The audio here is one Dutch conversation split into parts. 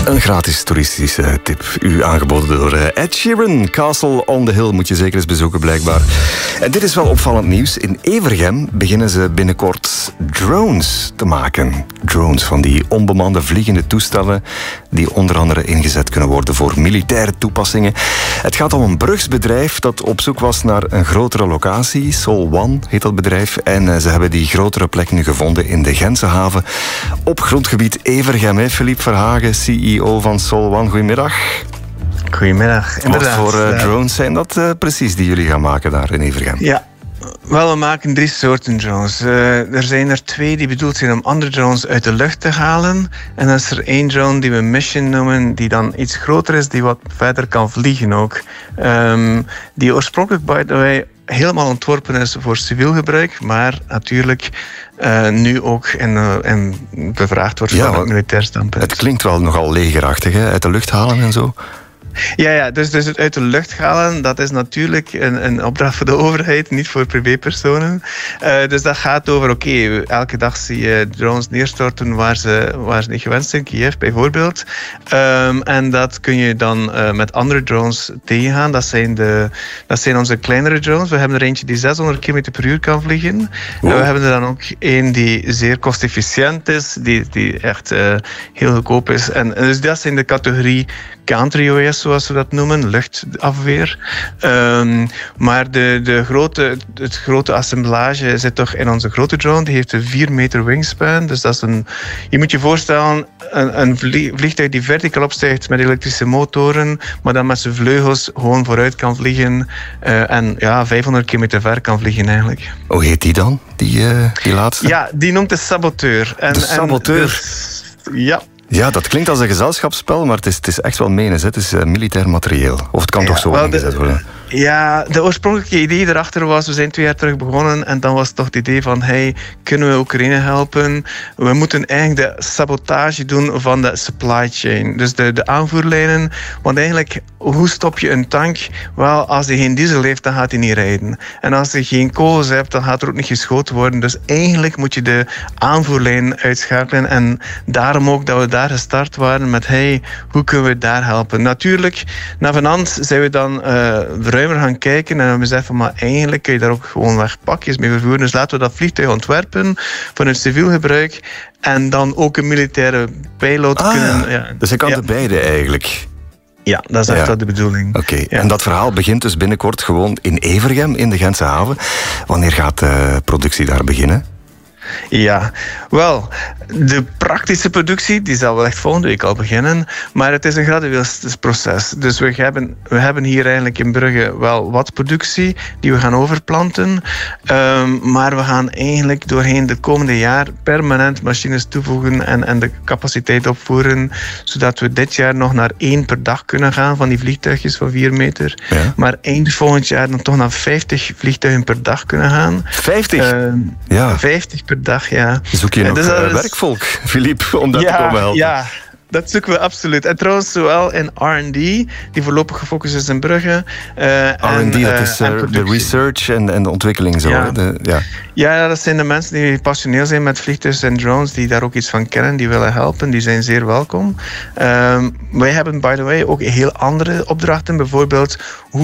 Een gratis toeristische tip, u aangeboden door Ed Sheeran. Castle on the Hill moet je zeker eens bezoeken, blijkbaar. En dit is wel opvallend nieuws. In Evergem beginnen ze binnenkort drones te maken. Drones van die onbemande vliegende toestellen die onder andere ingezet kunnen worden voor militaire toepassingen. Het gaat om een brugsbedrijf dat op zoek was naar een grotere locatie. Sol One heet dat bedrijf. En ze hebben die grotere plek nu gevonden in de Gentse haven op grondgebied Evergem. Philippe Verhagen, CEO van Sol One. Goedemiddag. Goedemiddag, inderdaad. Wat voor drones zijn dat precies die jullie gaan maken daar in Evergem? Ja, wel, we maken 3 soorten drones. Er zijn er 2 die bedoeld zijn om andere drones uit de lucht te halen. En dan is er 1 drone die we Mission noemen, die dan iets groter is, die wat verder kan vliegen ook. Die oorspronkelijk, by the way, helemaal ontworpen is voor civiel gebruik, maar natuurlijk nu ook en bevraagd wordt van het militair standpunt. Het klinkt wel nogal legerachtig, hè? Uit de lucht halen en zo. Ja, dus het uit de lucht halen, dat is natuurlijk een opdracht voor de overheid, niet voor privépersonen. Dus dat gaat over, elke dag zie je drones neerstorten waar ze niet gewenst zijn, Kiev bijvoorbeeld. En dat kun je dan met andere drones tegengaan. Dat zijn onze kleinere drones. We hebben er eentje die 600 km per uur kan vliegen. Wow. En we hebben er dan ook één die zeer kostefficiënt is, die echt heel goedkoop is. En dus dat zijn de categorie counter-UAS, zoals we dat noemen, luchtafweer. Maar het grote assemblage zit toch in onze grote drone. Die heeft een 4 meter wingspan. Dus dat is je moet je voorstellen, een vliegtuig die verticaal opstijgt met elektrische motoren, maar dan met zijn vleugels gewoon vooruit kan vliegen. En 500 kilometer ver kan vliegen eigenlijk. Hoe heet die dan, die laatste? Ja, die noemt de Saboteur. De Saboteur? Ja. Ja, dat klinkt als een gezelschapsspel, maar het is echt wel menens. Het is militair materieel. Of het kan toch zo ingezet worden? Ja, de oorspronkelijke idee erachter was, we zijn 2 jaar terug begonnen en dan was toch het idee van, kunnen we Oekraïne helpen? We moeten eigenlijk de sabotage doen van de supply chain. Dus de aanvoerlijnen. Want eigenlijk, hoe stop je een tank? Wel, als hij geen diesel heeft, dan gaat hij niet rijden. En als je geen kogels hebt, dan gaat er ook niet geschoten worden. Dus eigenlijk moet je de aanvoerlijn uitschakelen. En daarom ook dat we daar gestart waren met, hoe kunnen we daar helpen? Natuurlijk, na vanand zijn we dan ruimer gaan kijken en we zeggen van, maar eigenlijk kun je daar ook gewoon pakjes mee vervoeren. Dus laten we dat vliegtuig ontwerpen voor een civiel gebruik en dan ook een militaire pilot kunnen. Ja. Dus je kan de beide eigenlijk. Ja, dat is echt wel de bedoeling. Oké. En dat verhaal begint dus binnenkort gewoon in Evergem, in de Gentse haven. Wanneer gaat de productie daar beginnen? Ja, wel, de praktische productie die zal wel echt volgende week al beginnen, maar het is een gradueus proces. Dus we hebben hier eigenlijk in Brugge wel wat productie die we gaan overplanten, maar we gaan eigenlijk doorheen de komende jaar permanent machines toevoegen en de capaciteit opvoeren, zodat we dit jaar nog naar 1 per dag kunnen gaan van die vliegtuigjes van 4 meter, maar eind volgend jaar dan toch naar 50 vliegtuigen per dag kunnen gaan. 50? 50 per dag, ja. Zoek je nog werkvolk, Philippe, om dat te komen helpen? Ja, dat zoeken we absoluut. En trouwens, zowel in R&D, die voorlopig gefocust is in Brugge. R&D, dat is de research en de ontwikkeling zo. Ja, dat zijn de mensen die passioneel zijn met vliegtuigen en drones, die daar ook iets van kennen, die willen helpen, die zijn zeer welkom. Wij hebben, by the way, ook heel andere opdrachten. Bijvoorbeeld,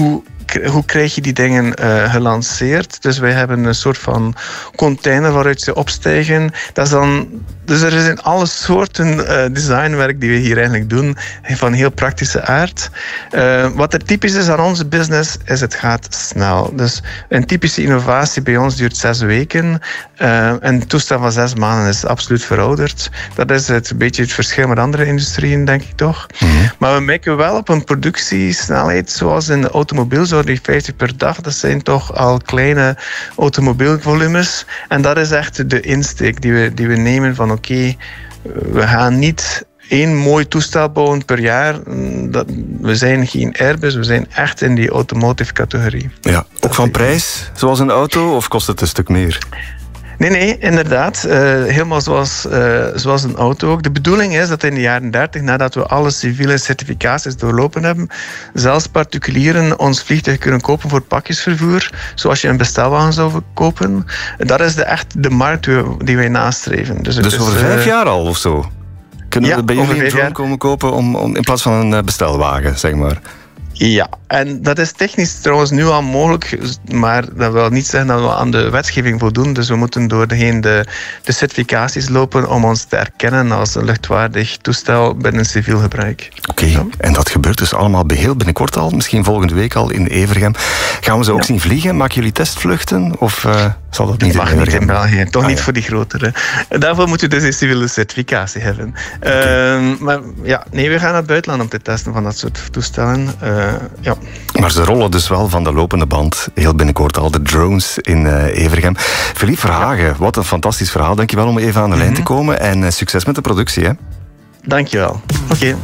hoe krijg je die dingen gelanceerd? Dus wij hebben een soort van container waaruit ze opstijgen. Dat is dan, dus er zijn alle soorten designwerk die we hier eigenlijk doen, van heel praktische aard. Wat er typisch is aan onze business, is het gaat snel. Dus een typische innovatie bij ons duurt 6 weken. Een toestel van 6 maanden is absoluut verouderd. Dat is een beetje het verschil met andere industrieën, denk ik toch. Maar we mikken wel op een productiesnelheid, zoals in de automobiel, die 50 per dag, dat zijn toch al kleine automobielvolumes. En dat is echt de insteek die we nemen van we gaan niet 1 mooi toestel bouwen per jaar. We zijn geen Airbus, we zijn echt in die automotive categorie. Ja, ook van prijs, zoals een auto, of kost het een stuk meer? Nee, inderdaad. Helemaal zoals een auto ook. De bedoeling is dat in de jaren 30, nadat we alle civiele certificaties doorlopen hebben, zelfs particulieren ons vliegtuig kunnen kopen voor pakjesvervoer, zoals je een bestelwagen zou kopen. Dat is echt de markt die wij nastreven. Dus over 5 jaar al of zo? Kunnen we bij jullie een drone komen kopen om in plaats van een bestelwagen, zeg maar? Ja, en dat is technisch trouwens nu al mogelijk, maar dat wil niet zeggen dat we aan de wetgeving voldoen. Dus we moeten doorheen de certificaties lopen om ons te erkennen als een luchtwaardig toestel binnen civiel gebruik. Oké, en dat gebeurt dus allemaal heel binnenkort al, misschien volgende week al in Evergem. Gaan we ze ook zien vliegen? Maken jullie testvluchten? Of zal dat niet in Evergem? Niet in België, toch niet voor die grotere. Daarvoor moet je dus een civiele certificatie hebben. Maar ja, nee, we gaan naar het buitenland om te testen van dat soort toestellen. Ja. Maar ze rollen dus wel van de lopende band heel binnenkort al, de drones in Evergem. Philippe Verhagen, wat een fantastisch verhaal. Dankjewel om even aan de lijn te komen en succes met de productie. Hè? Dankjewel. Oké.